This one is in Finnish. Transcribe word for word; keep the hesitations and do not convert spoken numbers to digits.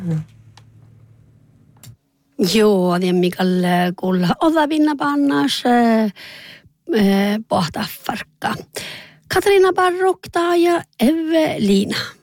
Joo, det Mikael kuulla otavinna pannas pohta farkka. Katarina Barrokta ja Evelina.